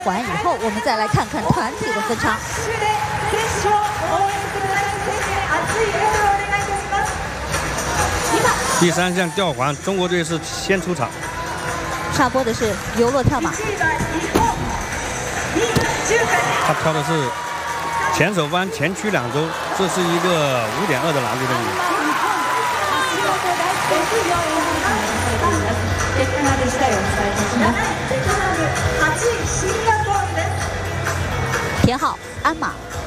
完以后，我们再来看看团体的分场。 第3项吊环，中国队是先出场。 插播的是游落跳马， 他跳的是前手翻前屈2周，这是一个5.2的难度任务。 田浩鞍马。